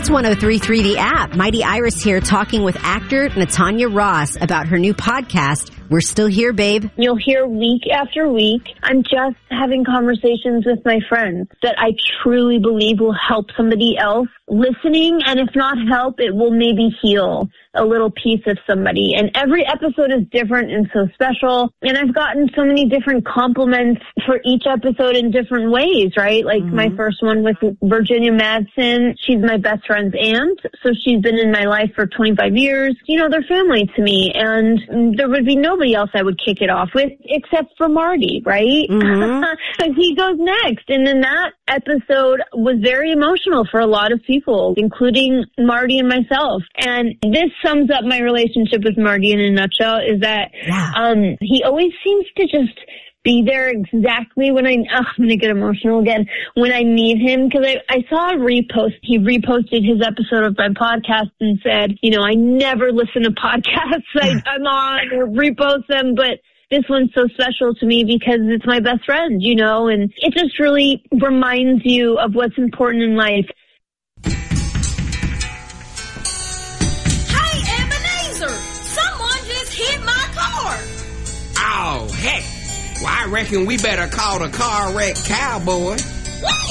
It's 103.3 The App. Mighty Iris here talking with actor Natanya Ross about her new podcast, We're Still Here, Babe. You'll hear week after week, I'm just having conversations with my friends that I truly believe will help somebody else listening, and if not help, it will maybe heal a little piece of somebody. And every episode is different and so special, and I've gotten so many different compliments for each episode in different ways, right? Like my first one with Virginia Madsen, she's my best friend's aunt, so she's been in my life for 25 years. You know, they're family to me, and there would be nobody else I would kick it off with except for Marty, right? So he goes next, and then that episode was very emotional for a lot of people, including Marty and myself. And this sums up my relationship with Marty in a nutshell, is that he always seems to just be there exactly when I'm going to get emotional again, when I need him. Because I saw a repost. He reposted his episode of my podcast and said, you know, I never listen to podcasts I'm on or repost them, but this one's so special to me because it's my best friend, you know, and it just really reminds you of what's important in life. Hey, Ebenezer! Someone just hit my car! Oh, heck. Well, I reckon we better call the car wreck cowboy.